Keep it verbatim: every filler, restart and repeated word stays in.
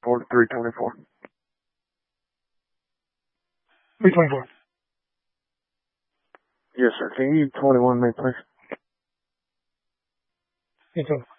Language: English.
forty-three twenty-four. B twenty-four. Yes, sir. Can you twenty-one me, please? You too.